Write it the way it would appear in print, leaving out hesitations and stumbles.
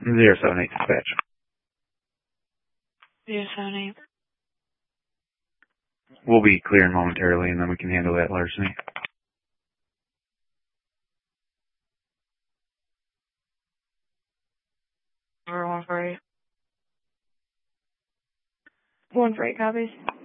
078 dispatch. 078. We'll be clearing momentarily, and then we can handle that larceny. 148. 148 copies.